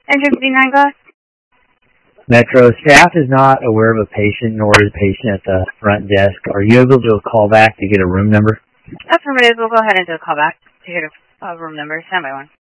Entrance B9 glass. Metro, staff is not aware of a patient, nor is the patient at the front desk. Are you able to call back to get a room number? Affirmative. We'll go ahead and do a call back to get a room number. Stand by one.